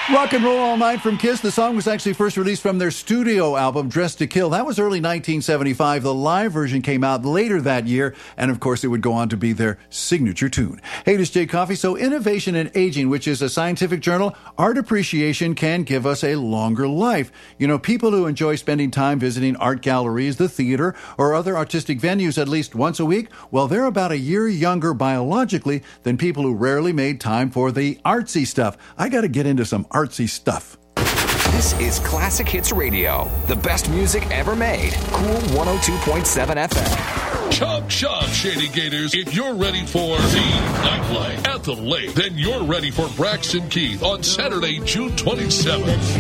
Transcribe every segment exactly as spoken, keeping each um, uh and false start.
Rock and Roll All Night from Kiss. The song was actually first released from their studio album, Dressed to Kill. That was early nineteen seventy-five. The live version came out later that year, and of course it would go on to be their signature tune. Hey, this is Jay Coffey. So Innovation in Aging, which is a scientific journal, art appreciation can give us a longer life. You know, people who enjoy spending time visiting art galleries, the theater, or other artistic venues at least once a week, well, they're about a year younger biologically than people who rarely made time for the artsy stuff. I got to get into some artsy stuff. This is Classic Hits Radio, the best music ever made. Cool one oh two point seven F M. Chug chug, Shady Gators. If you're ready for the nightlife at the lake, then you're ready for Braxton Keith on Saturday, June twenty-seventh.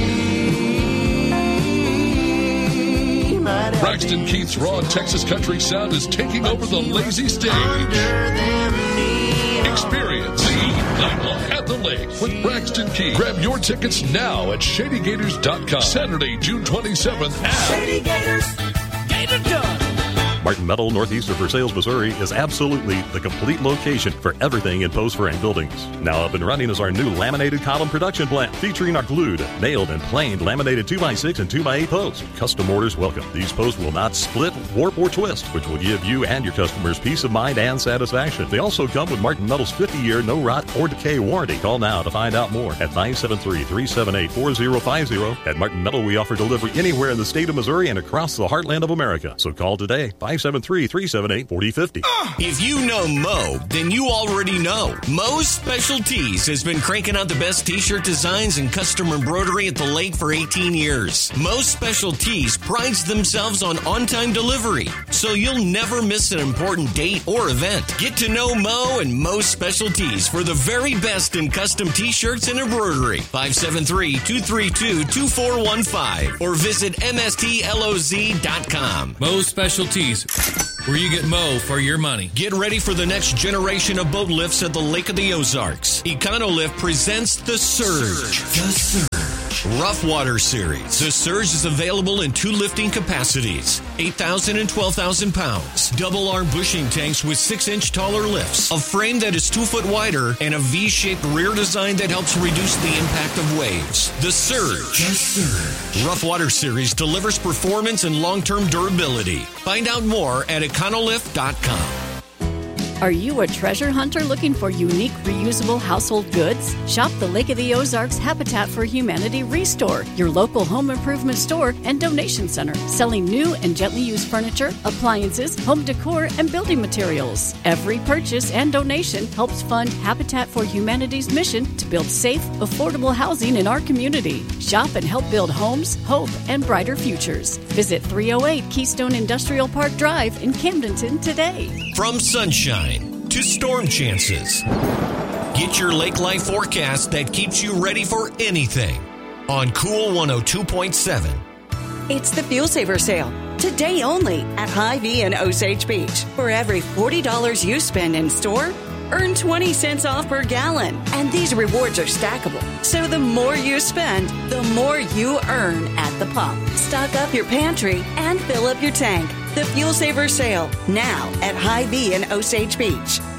Braxton Keith's raw Texas country sound is taking over the lazy stage. Experience the nightlife at the lake with Braxton Keith. Grab your tickets now at shady gators dot com. Saturday, June twenty-seventh at Shady Gators. Gator Done. Martin Metal, northeast of Versailles, Missouri, is absolutely the complete location for everything in post frame buildings. Now up and running is our new laminated column production plant, featuring our glued, nailed, and planed laminated two by six and two by eight posts. Custom orders welcome. These posts will not split, warp, or twist, which will give you and your customers peace of mind and satisfaction. They also come with Martin Metal's fifty-year no rot or decay warranty. Call now to find out more at five seven three, three seven eight, four zero five zero. At Martin Metal, we offer delivery anywhere in the state of Missouri and across the heartland of America. So call today, five seven three, three seven eight, four zero five zero. If you know Mo, then you already know. Mo's Specialties has been cranking out the best t-shirt designs and custom embroidery at the lake for eighteen years. Mo's Specialties prides themselves on on-time delivery, so you'll never miss an important date or event. Get to know Mo and Mo's Specialties for the very best in custom t-shirts and embroidery. five seven three, two three two, two four one five or visit M S T L O Z dot com. Mo's Specialties, where you get Mo for your money. Get ready for the next generation of boat lifts at the Lake of the Ozarks. Econolift presents The Surge. The Surge. Rough Water Series. The Surge is available in two lifting capacities, eight thousand and twelve thousand pounds. Double arm bushing tanks with six inch taller lifts, a frame that is two foot wider, and a V-shaped rear design that helps reduce the impact of waves. The Surge. The Surge. Rough Water Series delivers performance and long-term durability. Find out more at econolift dot com. Are you a treasure hunter looking for unique, reusable household goods? Shop the Lake of the Ozarks Habitat for Humanity Restore, your local home improvement store and donation center, selling new and gently used furniture, appliances, home decor, and building materials. Every purchase and donation helps fund Habitat for Humanity's mission to build safe, affordable housing in our community. Shop and help build homes, hope, and brighter futures. Visit three oh eight Keystone Industrial Park Drive in Camdenton today. From sunshine to storm chances, get your lake life forecast that keeps you ready for anything on Cool one oh two point seven. It's the Fuel Saver Sale, today only at Hy-Vee and Osage Beach. For every forty dollars you spend in store, earn twenty cents off per gallon. And these rewards are stackable, so the more you spend, the more you earn at the pump. Stock up your pantry and fill up your tank. The Fuel Saver Sale, now at Hy-Vee and Osage Beach.